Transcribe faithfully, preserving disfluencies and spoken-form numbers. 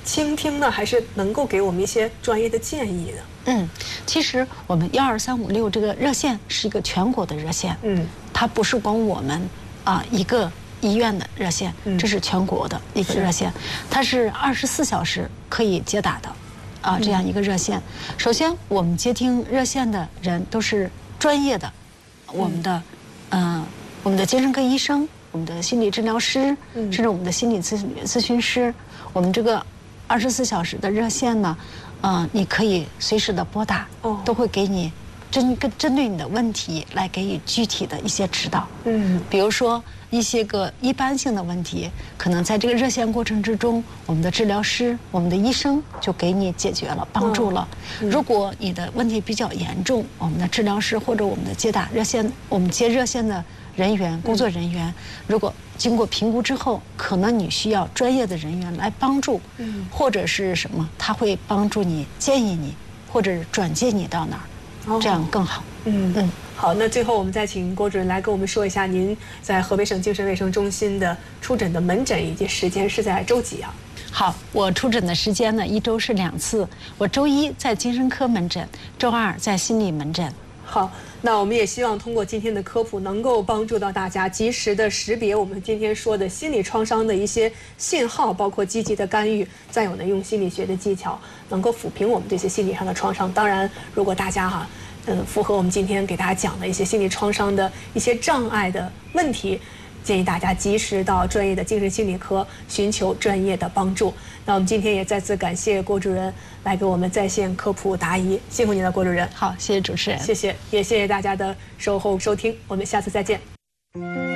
倾听呢，还是能够给我们一些专业的建议呢？ 嗯，其实我们幺二三五六这个热线是一个全国的热线，嗯，它不是光我们啊、呃、一个医院的热线，这是全国的一个热线，它是二十四小时可以接打的，啊、呃、这样一个热线。首先，我们接听热线的人都是专业的，我们的嗯、呃、我们的精神科医生，我们的心理治疗师，甚至我们的心理咨咨询师，我们这个二十四小时的热线呢。嗯、呃，你可以随时的拨打，都会给你针跟针对你的问题来给予具体的一些指导。嗯，比如说一些个一般性的问题，可能在这个热线过程之中，我们的治疗师、我们的医生就给你解决了、帮助了。嗯、如果你的问题比较严重，我们的治疗师或者我们的接打热线，我们接热线的人员、工作人员，如果经过评估之后，可能你需要专业的人员来帮助，嗯，或者是什么，他会帮助你、建议你，或者转接你到哪儿，哦、这样更好。 嗯嗯，好，那最后我们再请郭主任来跟我们说一下，您在河北省精神卫生中心的出诊的门诊以及时间是在周几啊？ 好，我出诊的时间呢，一周是两次，我周一在精神科门诊，周二在心理门诊。 好，那我们也希望通过今天的科普，能够帮助到大家及时的识别我们今天说的心理创伤的一些信号，包括积极的干预，再有呢用心理学的技巧，能够抚平我们这些心理上的创伤。当然，如果大家哈，嗯，符合我们今天给大家讲的一些心理创伤的一些障碍的问题，建议大家及时到专业的精神心理科寻求专业的帮助。那我们今天也再次感谢郭主任来给我们在线科普答疑，辛苦您了，郭主任。 好，谢谢主持人， 谢谢，也谢谢大家的守候收听，我们下次再见。